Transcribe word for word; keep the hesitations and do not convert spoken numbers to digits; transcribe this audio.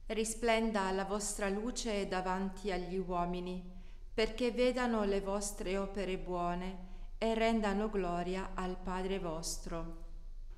Risplenda la vostra luce davanti agli uomini, perché vedano le vostre opere buone e rendano gloria al Padre vostro.